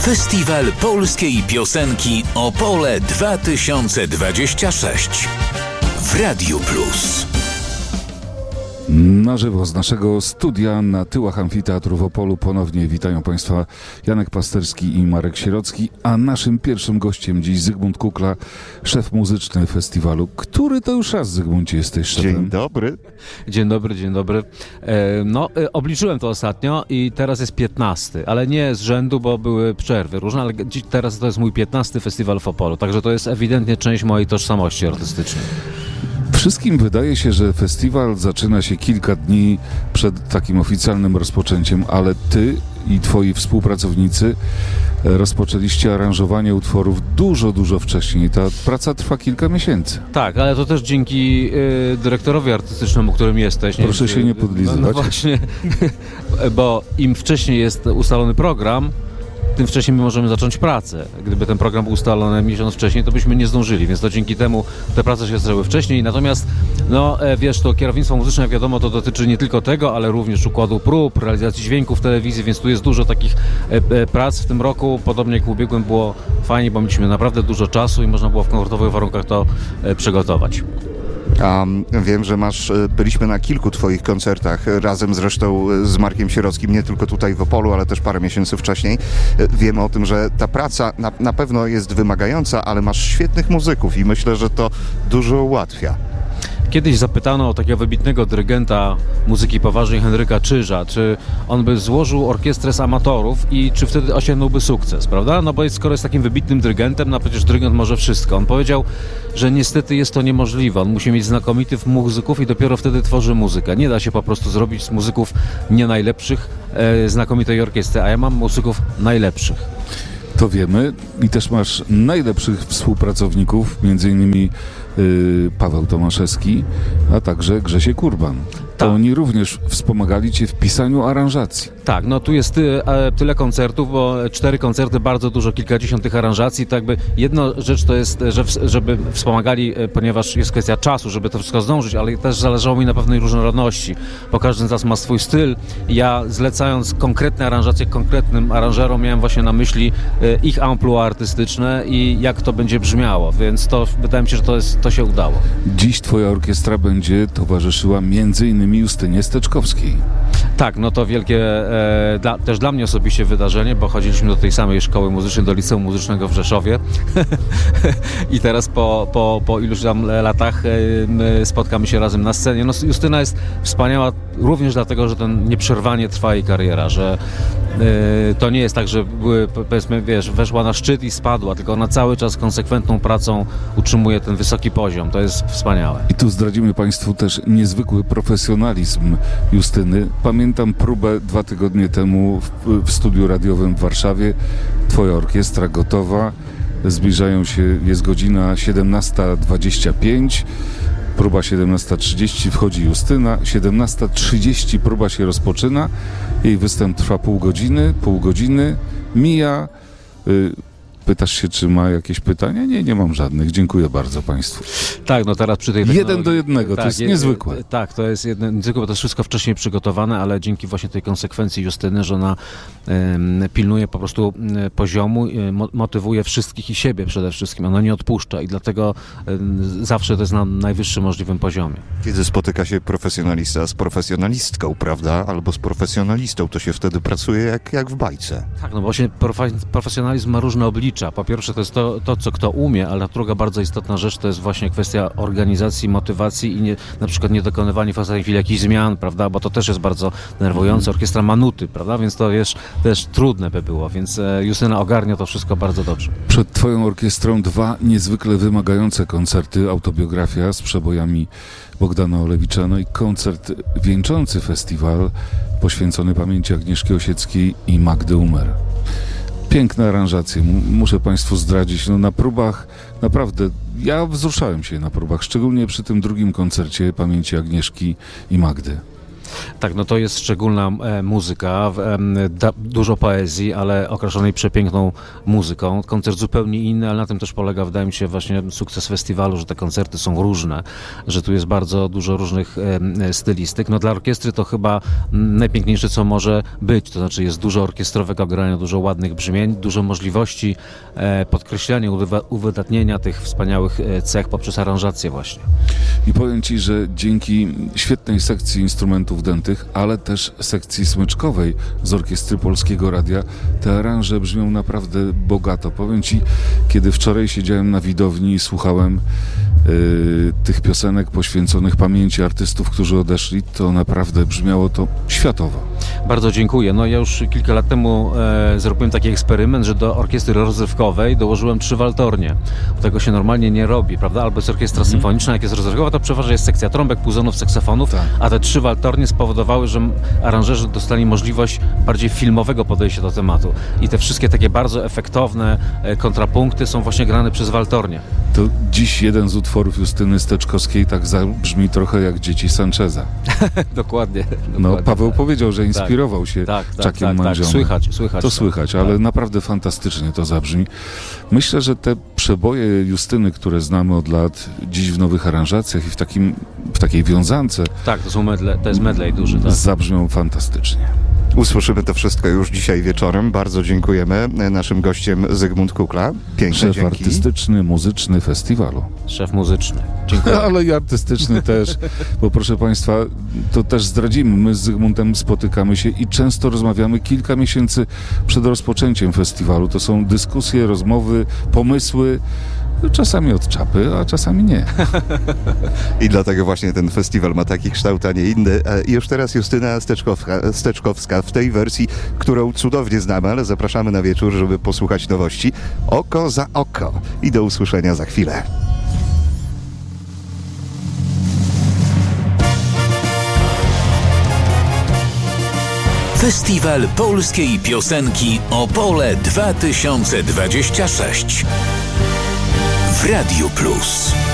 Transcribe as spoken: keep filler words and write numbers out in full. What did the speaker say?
Festiwal Polskiej Piosenki Opole dwa tysiące dwadzieścia sześć w Radiu Plus. Na żywo z naszego studia na tyłach amfiteatru w Opolu ponownie witają Państwa Janek Pasterski i Marek Sierocki, a naszym pierwszym gościem dziś Zygmunt Kukla, szef muzyczny festiwalu. Który to już raz, Zygmuncie, jesteś szefem? Dzień dobry. Dzień dobry, dzień dobry. E, no, e, obliczyłem to ostatnio i teraz jest piętnasty, ale nie z rzędu, bo były przerwy różne, ale dziś, teraz to jest mój piętnasty festiwal w Opolu, także to jest ewidentnie część mojej tożsamości artystycznej. Wszystkim wydaje się, że festiwal zaczyna się kilka dni przed takim oficjalnym rozpoczęciem, ale ty i twoi współpracownicy rozpoczęliście aranżowanie utworów dużo, dużo wcześniej. Ta praca trwa kilka miesięcy. Tak, ale to też dzięki y, dyrektorowi artystycznemu, którym jesteś. Proszę nie, się nie podlizywać. No, no właśnie, bo im wcześniej jest ustalony program, tym wcześniej my możemy zacząć pracę. Gdyby ten program był ustalony miesiąc wcześniej, to byśmy nie zdążyli, więc to dzięki temu te prace się zaczęły wcześniej. Natomiast, no wiesz, to kierownictwo muzyczne, jak wiadomo, to dotyczy nie tylko tego, ale również układu prób, realizacji dźwięków w telewizji, więc tu jest dużo takich e, e, prac w tym roku. Podobnie jak w ubiegłym było fajnie, bo mieliśmy naprawdę dużo czasu i można było w komfortowych warunkach to e, przygotować. A wiem, że masz, byliśmy na kilku twoich koncertach, razem zresztą z Markiem Sierockim, nie tylko tutaj w Opolu, ale też parę miesięcy wcześniej. Wiemy o tym, że ta praca na, na pewno jest wymagająca, ale masz świetnych muzyków i myślę, że to dużo ułatwia. Kiedyś zapytano o takiego wybitnego dyrygenta muzyki poważnej Henryka Czyża, czy on by złożył orkiestrę z amatorów i czy wtedy osiągnąłby sukces, prawda? No bo jest, skoro jest takim wybitnym dyrygentem, no przecież dyrygent może wszystko. On powiedział, że niestety jest to niemożliwe. On musi mieć znakomitych muzyków i dopiero wtedy tworzy muzykę. Nie da się po prostu zrobić z muzyków nie najlepszych e, znakomitej orkiestry, a ja mam muzyków najlepszych. To wiemy i też masz najlepszych współpracowników, między innymi yy, Paweł Tomaszewski, a także Grzesiek Urban. To tak. Oni również wspomagali cię w pisaniu aranżacji. Tak, no tu jest ty, e, tyle koncertów, bo cztery koncerty, bardzo dużo, kilkadziesiąt tych aranżacji, to jakby jedna rzecz to jest, że w, żeby wspomagali, e, ponieważ jest kwestia czasu, żeby to wszystko zdążyć, ale też zależało mi na pewnej różnorodności, bo każdy z nas ma swój styl i ja zlecając konkretne aranżacje konkretnym aranżerom miałem właśnie na myśli e, ich amplua artystyczne i jak to będzie brzmiało, więc to wydaje mi się, że to, jest, to się udało. Dziś twoja orkiestra będzie towarzyszyła między innymi Justynie Steczkowskiej. Tak, no to wielkie, e, dla, też dla mnie osobiście wydarzenie, bo chodziliśmy do tej samej szkoły muzycznej, do Liceum Muzycznego w Rzeszowie i teraz po, po, po iluś tam latach e, spotkamy się razem na scenie. No, Justyna jest wspaniała również dlatego, że ten nieprzerwanie trwa jej kariera, że e, to nie jest tak, że były, powiedzmy, wiesz, weszła na szczyt i spadła, tylko ona cały czas konsekwentną pracą utrzymuje ten wysoki poziom. To jest wspaniałe. I tu zdradzimy Państwu też niezwykły profesjonalizm Justyny. Pamiętam próbę dwa tygodnie temu w, w studiu radiowym w Warszawie. Twoja orkiestra gotowa. Zbliżają się, jest godzina siedemnasta dwadzieścia pięć. Próba siedemnasta trzydzieści, wchodzi Justyna. siedemnasta trzydzieści próba się rozpoczyna. Jej występ trwa pół godziny. Pół godziny mija. Y, Pytasz się, czy ma jakieś pytania? Nie, nie mam żadnych. Dziękuję bardzo Państwu. Tak, no teraz przy tej technologii... Jeden do jednego, tak, to jest je, niezwykłe. Tak, to jest jedno, niezwykłe, bo to jest wszystko wcześniej przygotowane, ale dzięki właśnie tej konsekwencji Justyny, że ona y, pilnuje po prostu y, poziomu, y, motywuje wszystkich i siebie przede wszystkim. Ona nie odpuszcza i dlatego y, zawsze to jest na najwyższym możliwym poziomie. Kiedy spotyka się profesjonalista z profesjonalistką, prawda? Albo z profesjonalistą, to się wtedy pracuje jak, jak w bajce. Tak, no właśnie profe- profesjonalizm ma różne oblicza. Po pierwsze to jest to, to, co kto umie, ale druga bardzo istotna rzecz to jest właśnie kwestia organizacji, motywacji i nie, na przykład nie dokonywanie w ostatniej chwili jakichś zmian, prawda, bo to też jest bardzo nerwujące. Orkiestra ma nuty, prawda, więc to jest też trudne by było, więc Justyna ogarnia to wszystko bardzo dobrze. Przed twoją orkiestrą dwa niezwykle wymagające koncerty, autobiografia z przebojami Bogdana Olewicza, no i koncert wieńczący festiwal poświęcony pamięci Agnieszki Osieckiej i Magdy Umer. Piękne aranżacje, muszę Państwu zdradzić, no na próbach naprawdę, ja wzruszałem się na próbach, szczególnie przy tym drugim koncercie pamięci Agnieszki i Magdy. Tak, no to jest szczególna e, muzyka, e, da, dużo poezji, ale okraszonej przepiękną muzyką. Koncert zupełnie inny, ale na tym też polega, wydaje mi się, właśnie sukces festiwalu, że te koncerty są różne, że tu jest bardzo dużo różnych e, stylistyk. No dla orkiestry to chyba najpiękniejsze, co może być, to znaczy jest dużo orkiestrowego grania, dużo ładnych brzmień, dużo możliwości e, podkreślania, uwydatnienia tych wspaniałych cech poprzez aranżację właśnie. I powiem Ci, że dzięki świetnej sekcji instrumentów dętych, ale też sekcji smyczkowej z Orkiestry Polskiego Radia, te aranże brzmią naprawdę bogato. Powiem Ci, kiedy wczoraj siedziałem na widowni i słuchałem yy, tych piosenek poświęconych pamięci artystów, którzy odeszli, to naprawdę brzmiało to światowo. Bardzo dziękuję. No ja już kilka lat temu e, zrobiłem taki eksperyment, że do orkiestry rozrywkowej dołożyłem trzy waltornie. Tego się normalnie nie robi, prawda? Albo jest orkiestra mm. symfoniczna, jak jest rozrywkowa, to przeważnie jest sekcja trąbek, puzonów, saksofonów, tak. A te trzy waltornie spowodowały, że aranżerzy dostali możliwość bardziej filmowego podejścia do tematu. I te wszystkie takie bardzo efektowne e, kontrapunkty są właśnie grane przez waltornie. To dziś jeden z utworów Justyny Steczkowskiej tak zabrzmi trochę jak Dzieci Sancheza. Dokładnie. No, dokładnie, Paweł tak. powiedział, że inspirował tak, się tak, tak, Chuckiem tak, Mandzionem. Tak, słychać, słychać. To tak, słychać, ale tak. naprawdę fantastycznie to zabrzmi. Myślę, że te przeboje Justyny, które znamy od lat, dziś w nowych aranżacjach i w, takim, w takiej wiązance, tak, to są medley, to jest medley duży, tak. Zabrzmią fantastycznie. Usłyszymy to wszystko już dzisiaj wieczorem. Bardzo dziękujemy. Naszym gościem Zygmunt Kukla. Piękne Szef dzięki. artystyczny, muzyczny festiwalu. Szef muzyczny. Dziękuję. Ale i artystyczny też, bo proszę Państwa, to też zdradzimy. My z Zygmuntem spotykamy się i często rozmawiamy kilka miesięcy przed rozpoczęciem festiwalu. To są dyskusje, rozmowy, pomysły, czasami od czapy, a czasami nie. I dlatego właśnie ten festiwal ma taki kształt, a nie inny. I już teraz Justyna Steczkowska, Steczkowska w tej wersji, którą cudownie znamy, ale zapraszamy na wieczór, żeby posłuchać nowości. Oko za oko. I do usłyszenia za chwilę. Festiwal Polskiej Piosenki Opole dwa tysiące dwadzieścia sześć w Radiu Plus.